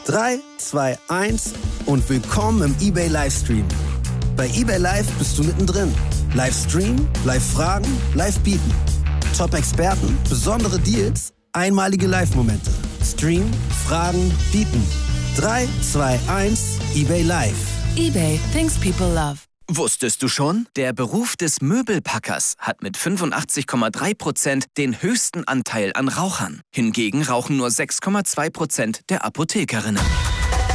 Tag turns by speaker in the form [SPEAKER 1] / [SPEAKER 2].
[SPEAKER 1] 3, 2, 1 und willkommen im eBay Livestream. Bei eBay Live bist du mittendrin. Livestream, Live-Fragen, Live-Bieten. Top-Experten, besondere Deals, einmalige Live-Momente. Stream, Fragen, Bieten. 3, 2, 1, eBay Live.
[SPEAKER 2] eBay, things people love.
[SPEAKER 3] Wusstest du schon? Der Beruf des Möbelpackers hat mit 85,3% den höchsten Anteil an Rauchern. Hingegen rauchen nur 6,2% der Apothekerinnen.